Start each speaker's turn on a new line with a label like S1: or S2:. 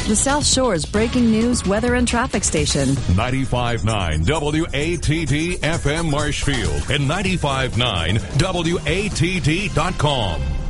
S1: the South Shore's breaking news, weather, and traffic station.
S2: 95.9 WATD FM Marshfield and 95.9 WATD.com.